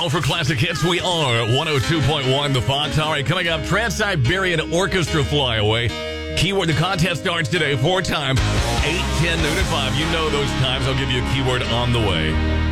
For classic hits, we are 102.1 The Fox. All right, coming up, Trans-Siberian Orchestra Flyaway. Keyword, the contest starts today, 4 times, 8, 10, noon, and 5. You know those times. I'll give you a keyword on the way.